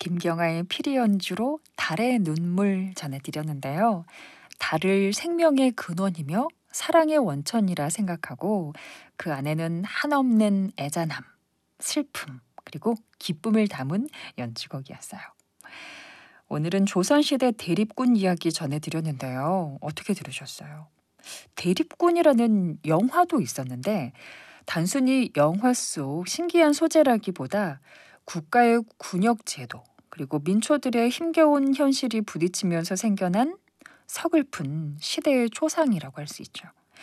김경아의 피리 연주로 달의 눈물 전해드렸는데요. 달을 생명의 근원이며 사랑의 원천이라 생각하고 그 안에는 한없는 애잔함, 슬픔, 그리고 기쁨을 담은 연주곡이었어요. 오늘은 조선시대 대립군 이야기 전해드렸는데요. 어떻게 들으셨어요? 대립군이라는 영화도 있었는데 단순히 영화 속 신기한 소재라기보다 국가의 군역 제도 그리고 민초들의 힘겨운 현실이 부딪히면서 생겨난 서글픈 시대의 초상이라고 할 수 있죠.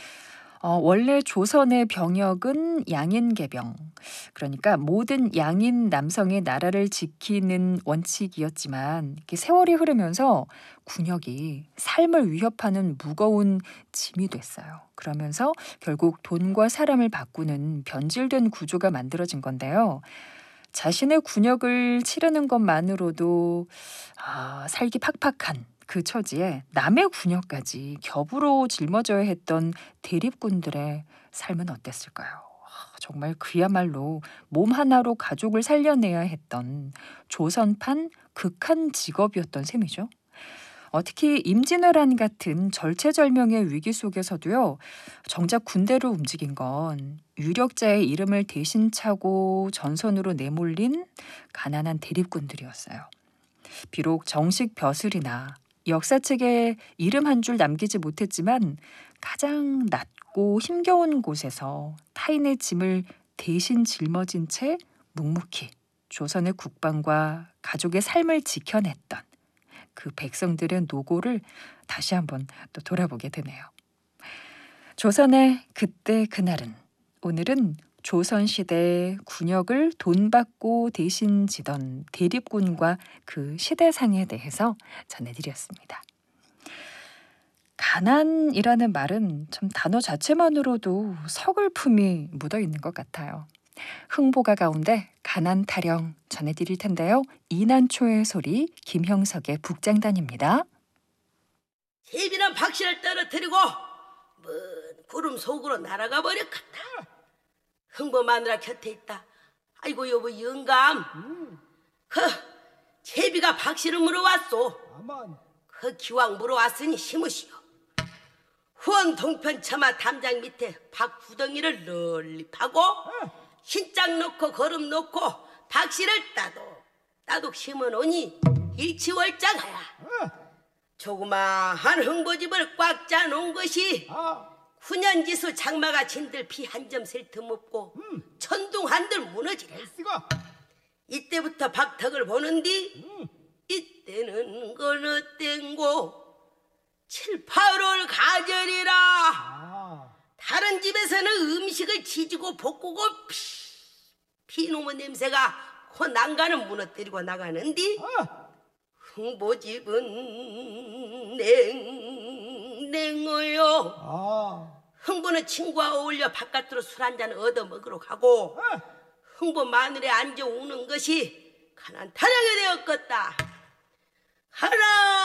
원래 조선의 병역은 양인계병, 그러니까 모든 양인 남성의 나라를 지키는 원칙이었지만 이렇게 세월이 흐르면서 군역이 삶을 위협하는 무거운 짐이 됐어요. 그러면서 결국 돈과 사람을 바꾸는 변질된 구조가 만들어진 건데요. 자신의 군역을 치르는 것만으로도 살기 팍팍한 그 처지에 남의 군역까지 겹으로 짊어져야 했던 대립군들의 삶은 어땠을까요? 정말 그야말로 몸 하나로 가족을 살려내야 했던 조선판 극한 직업이었던 셈이죠. 특히 임진왜란 같은 절체절명의 위기 속에서도요. 정작 군대를 움직인 건 유력자의 이름을 대신 차고 전선으로 내몰린 가난한 대립군들이었어요. 비록 정식 벼슬이나 역사책에 이름 한 줄 남기지 못했지만 가장 낮고 힘겨운 곳에서 타인의 짐을 대신 짊어진 채 묵묵히 조선의 국방과 가족의 삶을 지켜냈던 그 백성들의 노고를 다시 한번 또 돌아보게 되네요. 조선의 그때 그날은, 오늘은 조선시대 군역을 돈 받고 대신 지던 대립군과 그 시대상에 대해서 전해드렸습니다. 가난이라는 말은 참 단어 자체만으로도 서글픔이 묻어있는 것 같아요. 흥보가 가운데 가난 타령 전해드릴 텐데요. 이난초의 소리 김형석의 북장단입니다. 세비는 박씨를 떨어뜨리고 먼 구름 속으로 날아가 버렸겠다. 흥보 마누라 곁에 있다. 아이고 여보 영감. 그 제비가 박씨를 물어왔소. 그 기왕 물어왔으니 심으시오. 후원 동편 처마 담장 밑에 박 구덩이를 널리 파고 신짝 놓고 거름 놓고 박씨를 따독 심어놓으니 일치월장하야. 조그마한 흥보집을 꽉 짜놓은 것이 9년지수 장마가 진들 피 한 점 셀 틈 없고 천둥 한들 무너지라. 이때부터 박턱을 보는디 이때는 어느 땐고 7, 8월 가절이라. 다른 집에서는 음식을 지지고 볶고 피노문 냄새가 코 난간을 무너뜨리고 나가는디 흥보집은 냉어요. 흥보는 친구와 어울려 바깥으로 술 한잔 얻어먹으러 가고 흥보 마늘에 앉아 우는 것이 가난 타령이 되었겠다. 하라